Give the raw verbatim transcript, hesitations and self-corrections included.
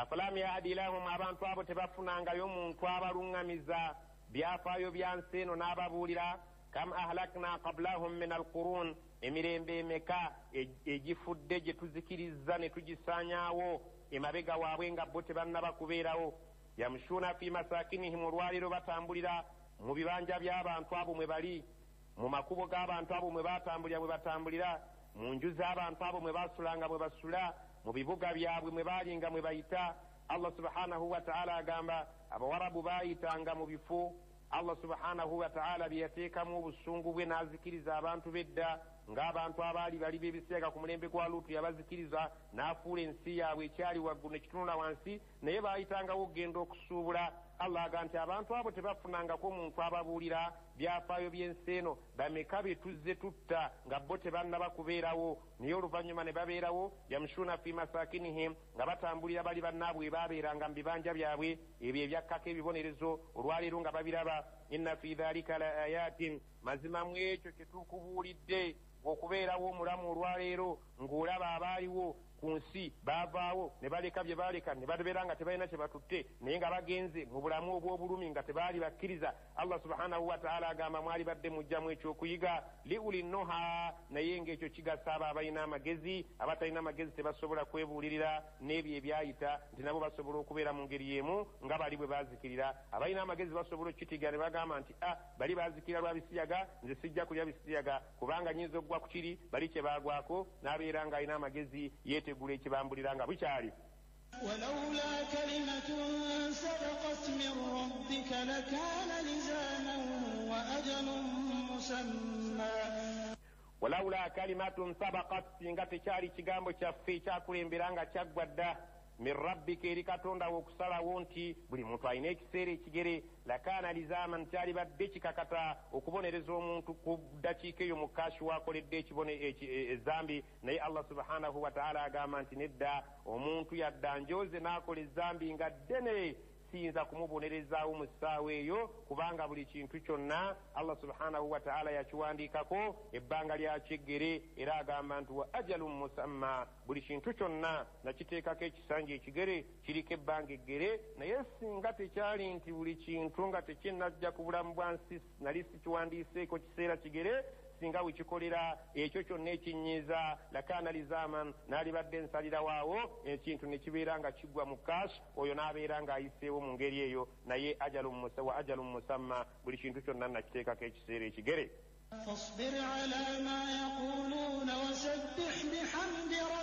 afalam yahdi lahum abantu abo tebafunangayo omuntu abaluŋŋamiza byafaayo bya nsi eno n'ababuulira kam ahlakna qablahum min alqurun emirembe emeka egifudde gye tuzikiriza ne tugisaanyaawo emabega waabwe nga bo tebannaba kubeerawo yamshuuna fi masakinihim olwaleero batambulira mu bibanja by'abantu abo mwe bali mu makubo g'abantu abo mwe batambulira mwe batambulira mu nju z'abantu abo mwe basulanga mwe basula mu bibuga byabwe mwe baalinga mwe bayita Allah subhanahu wa ta'ala agamba abawarabu baayitanga mu bifo Allah subhanahu wa ta'ala byeyateekamu obusungu bwe n'azikiriza abantu bedda ng'abantu abaali bali b'ebiseera ku mulembe gwa Luutu yabazikiriza n'afuula ensi yaabwe ekyali waggulu ne kitunula wansi naye baayitangawo okugenda okusuubula Allah aga nti abantu abo tebafunangako omuntu ababuulira byafaayo by'ensi eno bameka be tuzze tutta nga bo tebannaba kubeerawo naye oluvannyuma ne babeerawo yamshuuna fi masakinihim nga batambulira bali bannaabwe baabeeranga mu bibanja byabwe ebyo ebyakkako ebibonerezo olwaleero nga babiraba inna fi dhalika la ayatin mazima mu ekyo kyetukubuulidde okubeerawo omulamu olwaleero ng'olaba abaaliwo ku nsi baavaawo ne baleka bye baaleka ne babeera nga tebalina kye batutte naye nga bagenze mu bulamu obw'obulumi nga tebaali bakkiriza Allah subhanahu wa ta'ala agamba mwali badde mujjamu ekyokuyiga liuli noha naye ng'ekyo kigasa abo abalina amagezi abatalina amagezi tebasobola kwebuulirira n'ebyo ebyayita nti nabo basobola okubeera mu ngeri y'emu nga bali bwe baazikirira abalina amagezi basobola okukitiga ne bagamba nti ah bali baazikirira lwa bisiyaga nze sijja kulya bisiyaga kubanga nyinza okugwa ku kiri bali kye baagwako n'abeera ng'alina amagezi yeetegula ekibambulira nga bukyali ولولا كلمة سبقت من ربك لكان لزاما وأجل مسمى ولولا كلمة سبقت singa tekyali kigambo kyaffe ekyakulembera nga kyaggwa dda min rabbika eri katonda wokusalawo nti buli muntu alina ekiseera ekigere lakaana lizaman kyali badde kikakata okubonereza omuntu ku ddakiika eyo mukashi wakoledde ezambi naye Allah subhanahu wa ta'ala agamba nti nedda omuntu yadda njoze n'akola ezambi nga ddene siyinza kumubonerezaawo mu ssaawa eyo kubanga buli kintu kyonna Allah subhanahu wa ta'ala yakiwandiikako ebbanga lyakyegere era agamba nti wa ajalun musamma buli kintu kyonna nakiteekako ekisanja ekigere kiriko ebbanga eggere naye singa tekyali nti buli kintu nga tekinnajja ku bulamu bwa nsi nali sikiwandiiseeko kiseera kigere singa wekikolera ekyo kyonna ekinyiiza lakaana lizaman n'alibadde nsalirawo ekintu ne kibeera nga kiggwa mu kashi oyo n'abeera ng'ayiseewo mu ngeri eyo naye wa ajalun musamma buli kintu kyonna nakiteekako ekiseera ekigere فاصبر على ما يقولون وسبح بحمد